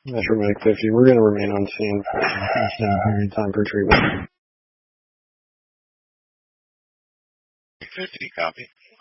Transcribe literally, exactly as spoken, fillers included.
Measurement fifty. We're going to remain on scene for an extended period of time for treatment. fifty, copy.